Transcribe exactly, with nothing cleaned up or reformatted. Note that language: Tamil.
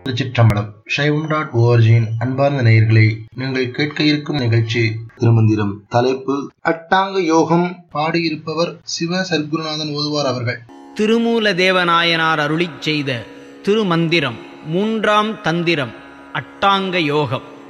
திருச்சிற்றம்பலம். சைவம் டாட் ஓஆர்ஜியின் அன்பார்ந்த நேயர்களே, நீங்கள் கேட்க இருக்கும் நிகழ்ச்சி திருமந்திரம். தலைப்பு அட்டாங்க யோகம். பாடியிருப்பவர் சிவ சர்க்குருநாதன் ஓதுவார் அவர்கள். திருமூல தேவநாயனார் அருளிச் செய்த திருமந்திரம் மூன்றாம் தந்திரம் அட்டாங்க யோகம்.